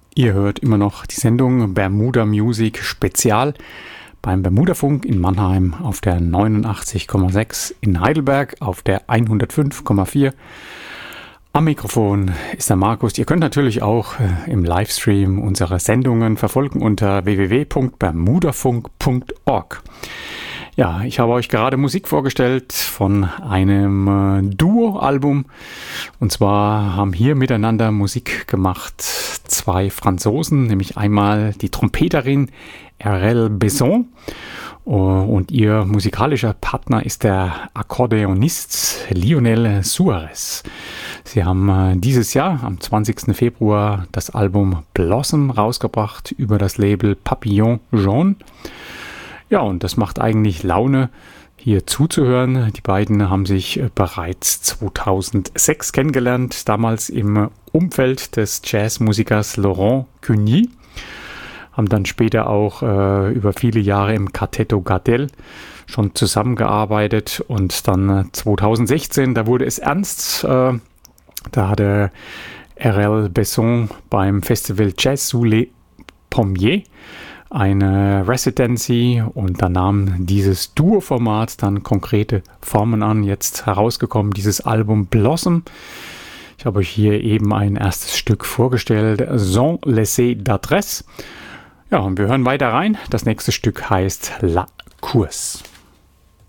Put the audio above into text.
Ihr hört immer noch die Sendung Bermuda Music Spezial beim Bermudafunk in Mannheim auf der 89,6, in Heidelberg auf der 105,4. Am Mikrofon ist der Markus. Ihr könnt natürlich auch im Livestream unsere Sendungen verfolgen unter www.bermudafunk.org. Ja, ich habe euch gerade Musik vorgestellt von einem Duo-Album. Und zwar haben hier miteinander Musik gemacht zwei Franzosen, nämlich einmal die Trompeterin Arelle Besson und ihr musikalischer Partner ist der Akkordeonist Lionel Suarez. Sie haben dieses Jahr am 20. Februar das Album Blossom rausgebracht über das Label Papillon Jaune. Ja, und das macht eigentlich Laune, hier zuzuhören. Die beiden haben sich bereits 2006 kennengelernt, damals im Umfeld des Jazzmusikers Laurent Cugny. Haben dann später auch über viele Jahre im Quartetto Gardel schon zusammengearbeitet. Und dann 2016, da wurde es ernst. Da hatte Arelle Besson beim Festival Jazz sous les Pommiers eine Residency und da nahm dieses Duo-Format dann konkrete Formen an. Jetzt herausgekommen dieses Album Blossom. Ich habe euch hier eben ein erstes Stück vorgestellt, Sans laisser d'adresse. Ja, und wir hören weiter rein. Das nächste Stück heißt La Course.